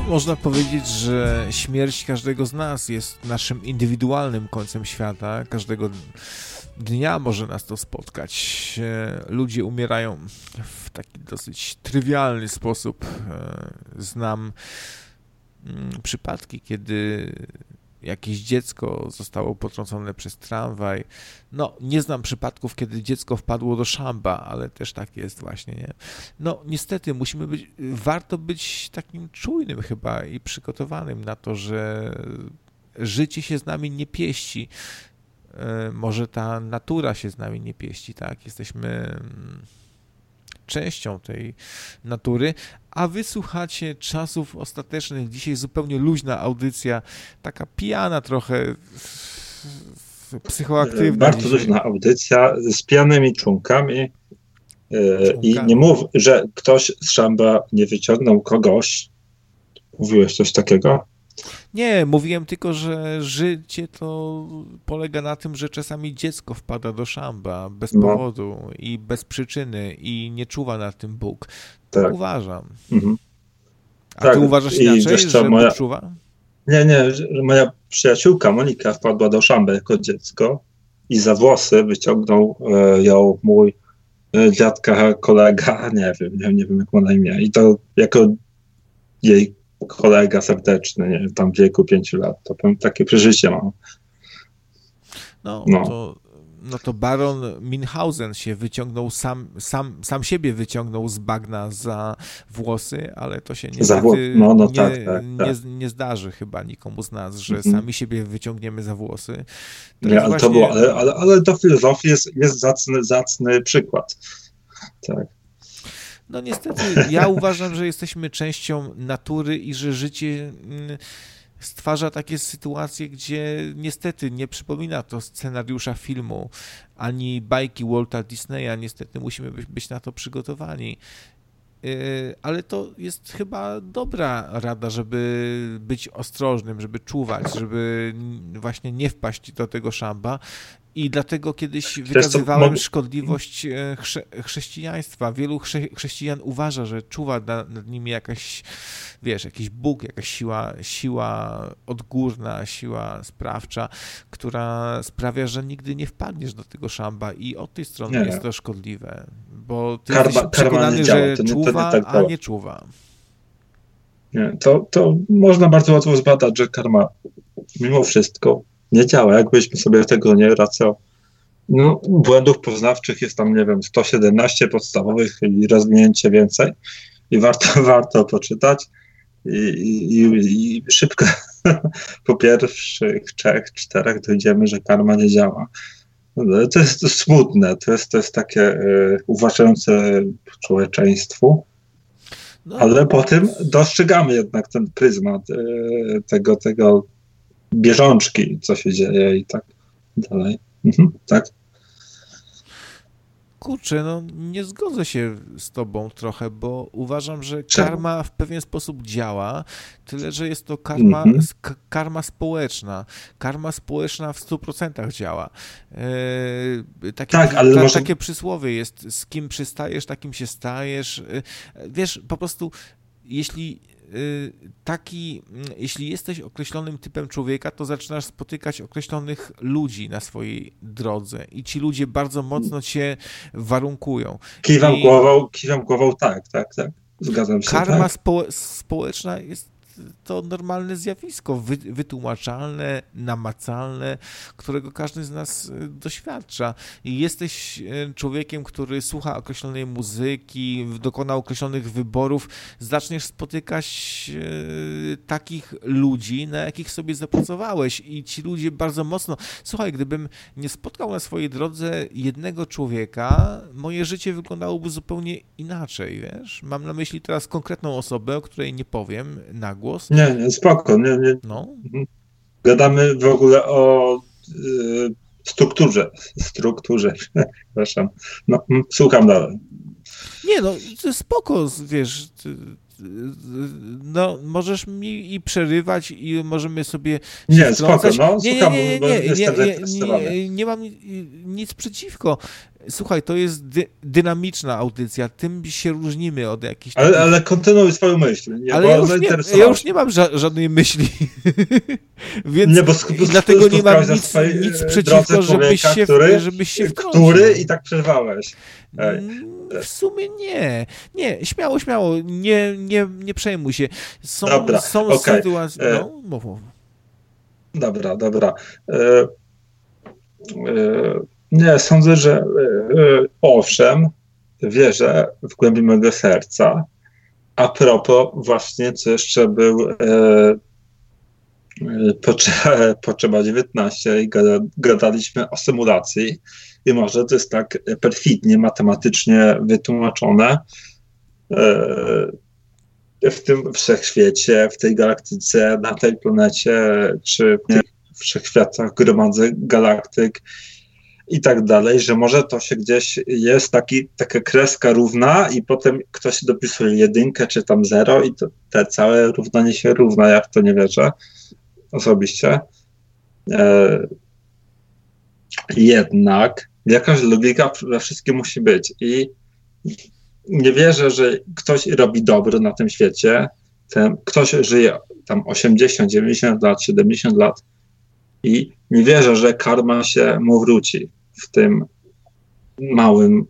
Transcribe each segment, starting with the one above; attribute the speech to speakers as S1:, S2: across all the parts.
S1: Można powiedzieć, że śmierć każdego z nas jest naszym indywidualnym końcem świata. Każdego dnia może nas to spotkać. Ludzie umierają w taki dosyć trywialny sposób. Znam przypadki, kiedy jakieś dziecko zostało potrącone przez tramwaj. No, nie znam przypadków, kiedy dziecko wpadło do szamba, ale też tak jest właśnie, nie? No, niestety warto być takim czujnym chyba i przygotowanym na to, że życie się z nami nie pieści. Może ta natura się z nami nie pieści, tak? Jesteśmy częścią tej natury, a wy słuchacie Czasów Ostatecznych. Dzisiaj zupełnie luźna audycja, taka pijana trochę, psychoaktywna.
S2: Bardzo luźna audycja z pijanymi członkami. I nie mów, że ktoś z szamba nie wyciągnął kogoś. Mówiłeś coś takiego?
S1: Nie, mówiłem tylko, że życie to polega na tym, że czasami dziecko wpada do szamba bez powodu i bez przyczyny i nie czuwa nad tym Bóg. Tak uważam. Mhm. A ty uważasz inaczej, że Bóg czuwa?
S2: Nie, że moja przyjaciółka Monika wpadła do szamba jako dziecko i za włosy wyciągnął ją mój dziadka, kolega, nie wiem jak ma na imię. I to jako jej kolega serdeczny, nie, tam w wieku 5 lat, to takie przeżycie mam.
S1: No to baron Münchhausen się wyciągnął, sam siebie wyciągnął z bagna za włosy, ale to się niestety nie zdarzy chyba nikomu z nas, że sami siebie wyciągniemy za włosy.
S2: Ale do filozofii jest zacny przykład. Tak.
S1: No niestety, ja uważam, że jesteśmy częścią natury i że życie stwarza takie sytuacje, gdzie niestety nie przypomina to scenariusza filmu, ani bajki Walta Disneya. Niestety musimy być na to przygotowani. Ale to jest chyba dobra rada, żeby być ostrożnym, żeby czuwać, żeby właśnie nie wpaść do tego szamba. I dlatego kiedyś wykazywałem szkodliwość chrześcijaństwa. Wielu chrześcijan uważa, że czuwa nad nimi jakiś Bóg, jakaś siła odgórna, siła sprawcza, która sprawia, że nigdy nie wpadniesz do tego szamba i od tej strony jest to szkodliwe, bo ty jesteś przekonany, że czuwa, a nie czuwa.
S2: Nie, to można bardzo łatwo zbadać, że karma mimo wszystko nie działa. Jakbyśmy sobie tego nie racjonalizowali. Błędów poznawczych jest tam, 117 podstawowych i rozwinięcie więcej. I warto poczytać. I szybko po pierwszych 3-4 dojdziemy, że karma nie działa. To jest smutne. To jest takie uważające człowieczeństwu. Ale po tym dostrzegamy jednak ten pryzmat tego bieżączki, co się dzieje i tak dalej. Tak.
S1: Kurczę, nie zgodzę się z tobą trochę, bo uważam, że karma w pewien sposób działa, tyle że jest to karma społeczna. Karma społeczna w 100% działa. Takie przysłowie jest, z kim przystajesz, takim się stajesz. Wiesz, po prostu jeśli jesteś określonym typem człowieka, to zaczynasz spotykać określonych ludzi na swojej drodze i ci ludzie bardzo mocno cię warunkują.
S2: Kiwam głową, tak. Zgadzam się.
S1: Karma społeczna jest to normalne zjawisko, wytłumaczalne, namacalne, którego każdy z nas doświadcza. I jesteś człowiekiem, który słucha określonej muzyki, dokona określonych wyborów, zaczniesz spotykać takich ludzi, na jakich sobie zapracowałeś i ci ludzie bardzo mocno... Słuchaj, gdybym nie spotkał na swojej drodze jednego człowieka, moje życie wyglądałoby zupełnie inaczej, wiesz? Mam na myśli teraz konkretną osobę, o której nie powiem na głos.
S2: Nie, spoko. Nie. Gadamy w ogóle o strukturze. Przepraszam. Słucham dalej.
S1: Nie, spoko, wiesz... możesz mi i przerywać i możemy sobie
S2: nie, spoko,
S1: słucham, nie mam nic przeciwko. Słuchaj, to jest dynamiczna audycja, tym się różnimy od jakichś...
S2: Ale kontynuuj swoją myśl. Nie,
S1: ale ja już nie mam żadnej myśli. Więc dlatego nie mam nic przeciwko, żebyś się wtrącił.
S2: Który i tak przerwałeś.
S1: W sumie nie. Nie, śmiało. Nie przejmuj się. Są sytuacje... Mów.
S2: Dobra. Nie, sądzę, że owszem, wierzę w głębi mego serca. A propos właśnie, co jeszcze był potrzeba 19 i gadaliśmy o symulacji i może to jest tak perfidnie, matematycznie wytłumaczone w tym wszechświecie, w tej galaktyce, na tej planecie, czy w tych wszechświatach gromadzę galaktyk i tak dalej, że może to się gdzieś jest taka kreska równa i potem ktoś dopisuje 1 czy tam 0 i to te całe równanie się równa, ja w to nie wierzę osobiście. Jednak jakaś logika we wszystkim musi być i nie wierzę, że ktoś robi dobro na tym świecie, ktoś żyje tam 80, 90 lat, 70 lat i nie wierzę, że karma się mu wróci w tym małym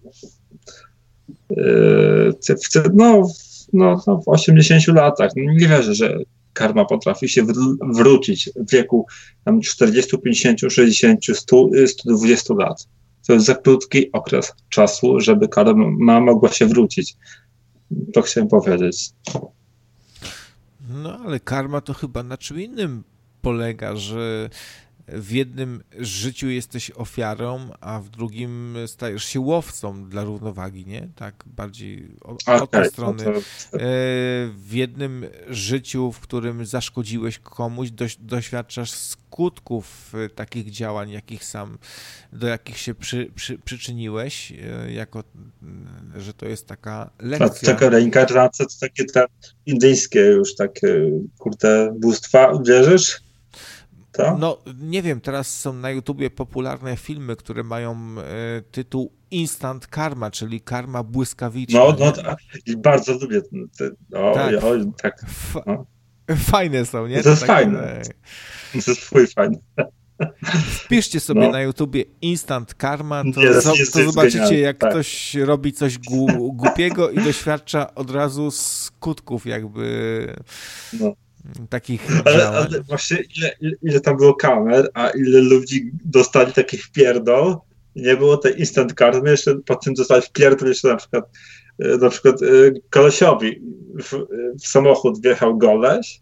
S2: w 80 latach. Nie wierzę, że karma potrafi się wrócić w wieku tam 40, 50, 60, 100, 120 lat. To jest za krótki okres czasu, żeby karma mogła się wrócić. To chciałem powiedzieć.
S1: No ale karma to chyba na czym innym polega, że w jednym życiu jesteś ofiarą, a w drugim stajesz się łowcą dla równowagi, nie? Tak bardziej od tej strony. W jednym życiu, w którym zaszkodziłeś komuś, doświadczasz skutków takich działań, do jakich się przyczyniłeś, jako że to jest taka lekcja.
S2: Taka reinkarnacja to takie te indyjskie już takie, bóstwa, wierzysz? To?
S1: No, nie wiem, teraz są na YouTubie popularne filmy, które mają tytuł Instant Karma, czyli karma błyskawiczna.
S2: I bardzo lubię. Tak.
S1: Fajne są, nie?
S2: To jest fajne. To jest fajne.
S1: Wpiszcie sobie na YouTubie Instant Karma, to zobaczycie, jak ktoś robi coś głupiego i doświadcza od razu skutków jakby... takich działań.
S2: Ale właśnie ile tam było kamer, a ile ludzi dostali takich pierdol, nie było tej instant karmy, jeszcze po tym dostali pierdol jeszcze na przykład kolesiowi w samochód wjechał goleś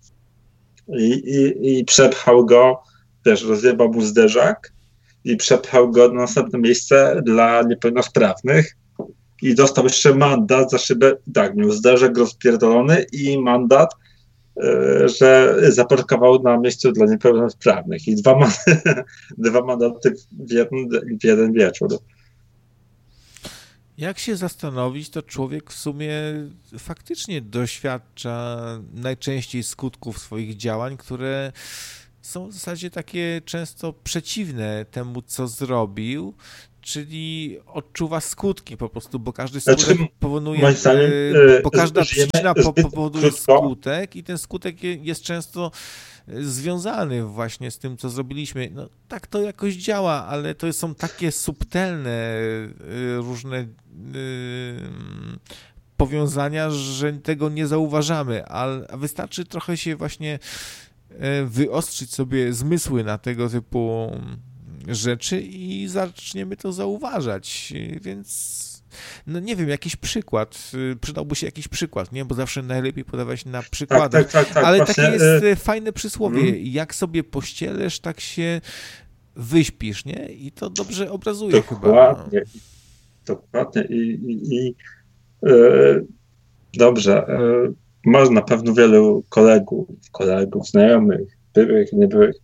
S2: i przepchał go, rozjebał mu zderzak i przepchał go na następne miejsce dla niepełnosprawnych i dostał jeszcze mandat za szybę, miał zderzak rozpierdolony i mandat, że zaparkował na miejscu dla niepełnosprawnych i dwa mandaty w jeden wieczór.
S1: Jak się zastanowić, to człowiek w sumie faktycznie doświadcza najczęściej skutków swoich działań, które są w zasadzie takie często przeciwne temu, co zrobił, czyli odczuwa skutki po prostu, bo każdy skutek powoduje, bo każda przyczyna powoduje skutek i ten skutek jest często związany właśnie z tym, co zrobiliśmy. No, tak to jakoś działa, ale to są takie subtelne różne powiązania, że tego nie zauważamy, a wystarczy trochę się właśnie wyostrzyć sobie zmysły na tego typu rzeczy i zaczniemy to zauważać, więc no nie wiem, jakiś przykład, przydałby się jakiś przykład, nie? Bo zawsze najlepiej podawać na przykładach, tak, ale właśnie, takie jest fajne przysłowie, jak sobie pościelesz, tak się wyśpisz, nie? I to dobrze obrazuje
S2: dokładnie, chyba. Dokładnie i dobrze, masz na pewno wielu kolegów, znajomych, byłych, niebyłych,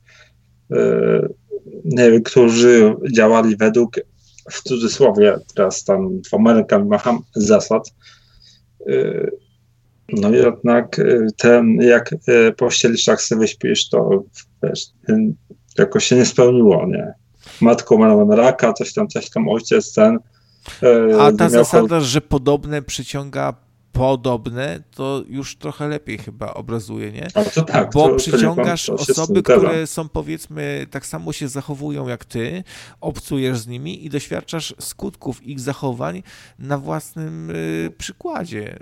S2: nie wiem, którzy działali według, w cudzysłowie, teraz tam dwoma rękami macham, zasad. No jednak jak pościelisz, tak sobie wyśpisz, to wiesz, jakoś się nie spełniło, nie? matką ma raka, coś tam, ojciec ten.
S1: A ta zasada, że podobne przyciąga podobne, to już trochę lepiej chyba obrazuje, nie?
S2: Ale to tak,
S1: bo
S2: to
S1: przyciągasz
S2: to się
S1: osoby,
S2: zgadzam.
S1: które są, powiedzmy, tak samo się zachowują jak ty, obcujesz z nimi i doświadczasz skutków ich zachowań na własnym przykładzie.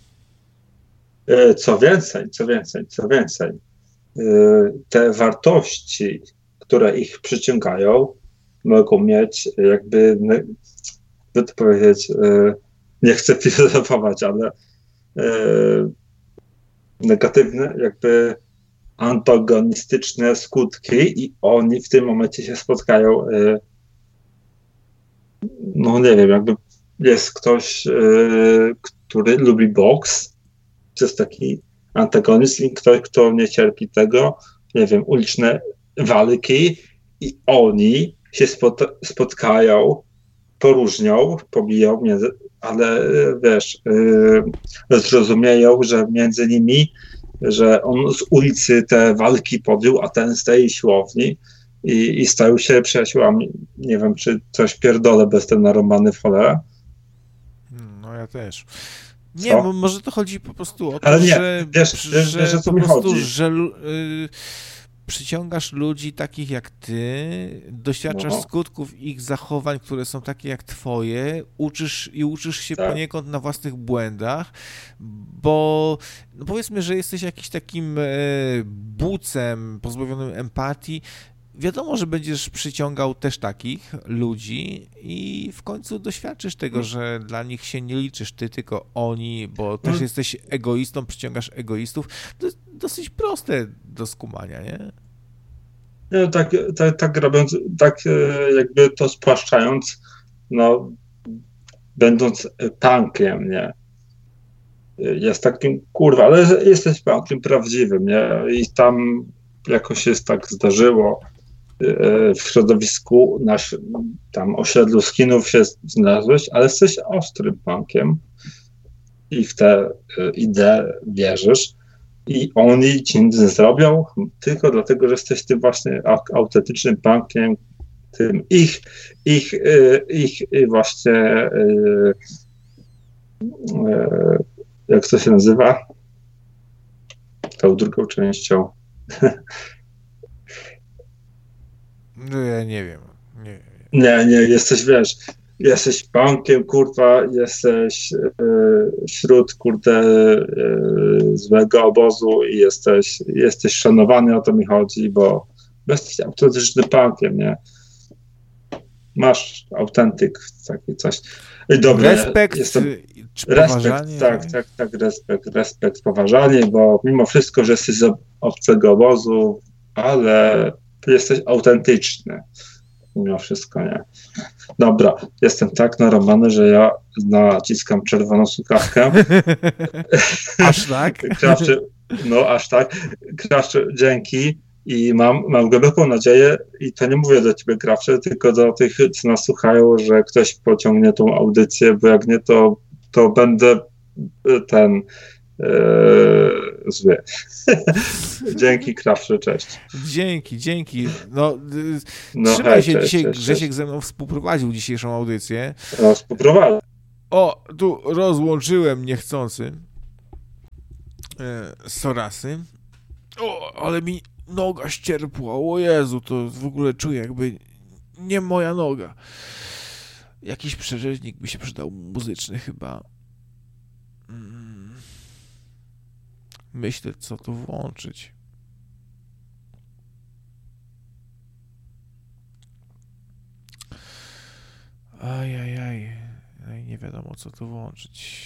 S2: Co więcej, te wartości, które ich przyciągają, mogą mieć jakby, by to powiedzieć, nie chcę filozofować, ale negatywne, jakby antagonistyczne skutki i oni w tym momencie się spotkają, no nie wiem, jakby jest ktoś, który lubi boks, to jest taki antagonizm i ktoś, kto nie cierpi tego, nie wiem, uliczne walki i oni się spotkają, poróżnią, pobiją, ale wiesz, zrozumieją, że między nimi, że on z ulicy te walki podjął, a ten z tej siłowni i stają się przyjaciółmi. Nie wiem, czy coś pierdolę, bo jestem narąbany w cholerę.
S1: No ja też. Nie, może to chodzi po prostu o to,
S2: ale nie,
S1: że,
S2: wiesz, o co
S1: po
S2: mi
S1: prostu,
S2: chodzi.
S1: że przyciągasz ludzi takich jak ty, doświadczasz skutków ich zachowań, które są takie jak twoje, uczysz się poniekąd na własnych błędach, bo no powiedzmy, że jesteś jakiś takim bucem pozbawionym empatii. Wiadomo, że będziesz przyciągał też takich ludzi i w końcu doświadczysz tego, że dla nich się nie liczysz ty, tylko oni, bo też jesteś egoistą, przyciągasz egoistów. To jest dosyć proste do skumania, nie?
S2: No, tak robiąc, tak jakby to spłaszczając, no, będąc punkiem, nie? Jest takim, kurwa, ale jesteś punkiem prawdziwym, nie? I tam jakoś się tak zdarzyło, w środowisku tam osiedlu skinów się znalazłeś, ale jesteś ostrym punkiem i w te idee wierzysz i oni ci nic nie zrobią tylko dlatego, że jesteś tym właśnie autentycznym punkiem, tym ich właśnie jak to się nazywa? Tą drugą częścią.
S1: No ja nie wiem.
S2: Nie, jesteś, wiesz, jesteś punkiem, kurwa, jesteś wśród, kurde, złego obozu i jesteś szanowany, o to mi chodzi, bo jesteś autentycznym punkiem, nie? Masz autentyk, taki coś. I dobra,
S1: respekt, czy poważanie?
S2: Respekt, poważanie, bo mimo wszystko, że jesteś z obcego obozu, ale jesteś autentyczny. Mimo wszystko, nie. Dobra, jestem tak narąbany, że ja naciskam czerwoną słuchawkę.
S1: Aż tak?
S2: Aż tak. Krawcze, dzięki. I mam głęboką nadzieję, i to nie mówię do ciebie, Krawcze, tylko do tych, co nas słuchają, że ktoś pociągnie tą audycję, bo jak nie, to będę zły. Dzięki, Krawcze, cześć.
S1: Dzięki. Trzymaj się, dzisiaj
S2: cześć.
S1: Grzesiek ze mną współprowadził dzisiejszą audycję.
S2: Współprowadził.
S1: O, tu rozłączyłem niechcący Sorasy. O, ale mi noga ścierpła. O Jezu, to w ogóle czuję, jakby nie moja noga. Jakiś przerzeźnik by się przydał muzyczny chyba. Myślę, co tu włączyć. Ajajaj. Nie wiadomo, co tu włączyć.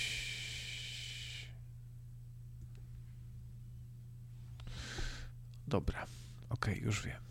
S1: Dobra. Okej, już wiem.